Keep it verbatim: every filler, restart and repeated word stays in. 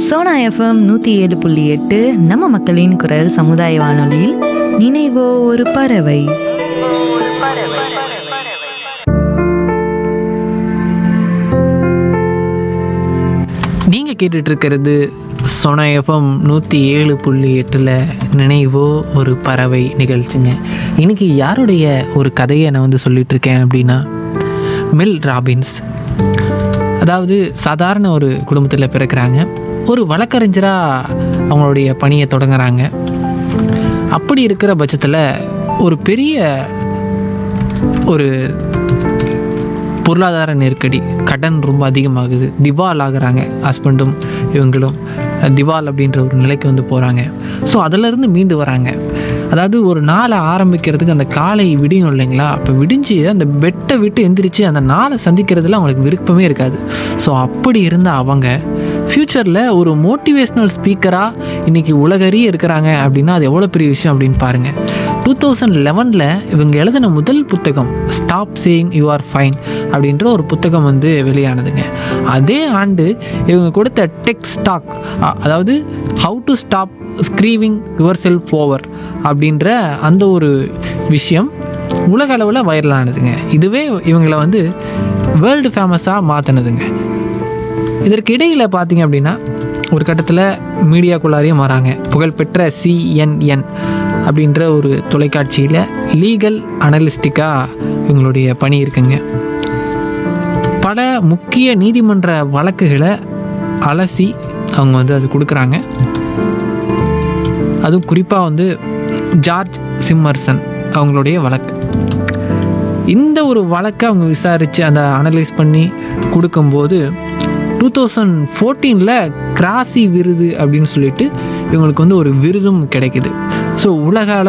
Sona FM நூற்றி ஏழு புள்ளி எட்டு நம்ம மக்களின் குரல் சமுதாய வானொலியில் நினைவோ ஒரு பறவை. நீங்கள் கேட்டுட்டு இருக்கிறது சோனா எஃப்எம் நூற்றி ஏழு புள்ளி எட்டில் நினைவோ ஒரு பறவை நிகழ்ச்சிங்க. இன்றைக்கி யாருடைய ஒரு கதையை நான் வந்து சொல்லிகிட்டு இருக்கேன் அப்படின்னா, மெல் ராபின்ஸ். அதாவது சாதாரண ஒரு குடும்பத்தில் பிறக்கிறாங்க. ஒரு வழக்கறிஞராக அவங்களுடைய பணியை தொடங்குறாங்க. அப்படி இருக்கிற பட்சத்தில் ஒரு பெரிய ஒரு பொருளாதார நெருக்கடி, கடன் ரொம்ப அதிகமாகுது, திவால் ஆகுறாங்க. ஹஸ்பண்டும் இவங்களும் திவால் அப்படின்ற ஒரு நிலைக்கு வந்து போகிறாங்க. ஸோ அதிலேருந்து மீண்டு வராங்க. அதாவது ஒரு நாளை ஆரம்பிக்கிறதுக்கு அந்த காலை விடியும் இல்லைங்களா, அப்போ விடிஞ்சு அந்த பெட்டை விட்டு எந்திரிச்சு அந்த நாளை சந்திக்கிறதுல அவங்களுக்கு விருப்பமே இருக்காது. ஸோ அப்படி இருந்த அவங்க ஃப்யூச்சரில் ஒரு மோட்டிவேஷ்னல் ஸ்பீக்கராக இன்றைக்கி உலகறிய இருக்கிறாங்க அப்படின்னா அது எவ்வளோ பெரிய விஷயம் அப்படின்னு பாருங்கள். டூ தௌசண்ட் லெவனில் இவங்க எழுதின முதல் புத்தகம் stop saying you are fine அப்படின்ற ஒரு புத்தகம் வந்து வெளியானதுங்க. அதே ஆண்டு இவங்க கொடுத்த டெக் ஸ்டாக், அதாவது how to stop ஸ்க்ரீவிங் your self over அப்படின்ற அந்த ஒரு விஷயம் உலக அளவில் வைரலானதுங்க. இதுவே இவங்களை வந்து வேர்ல்டு ஃபேமஸாக மாற்றினதுங்க. இதற்கு இடையில் பார்த்தீங்க அப்படின்னா ஒரு கட்டத்தில் மீடியாக்குள்ளாரையும் வராங்க. புகழ்பெற்ற சிஎன்என் அப்படின்ற ஒரு தொலைக்காட்சியில் லீகல் அனலிஸ்டிக்காக இவங்களுடைய பணி இருக்குங்க. பல முக்கிய நீதிமன்ற வழக்குகளை அலசி அவங்க வந்து அது கொடுக்குறாங்க. அதுவும் குறிப்பாக வந்து ஜார்ஜ் சிம்மர்சன் அவங்களுடைய வழக்கு. இந்த ஒரு வழக்கை அவங்க விசாரித்து அந்த அனலைஸ் பண்ணி கொடுக்கும்போது டூ தௌசண்ட் ஃபோர்டீனில் கிராசி விருது அப்படின்னு சொல்லிட்டு இவங்களுக்கு வந்து ஒரு விருதும் கிடைக்குது. ஸோ உலக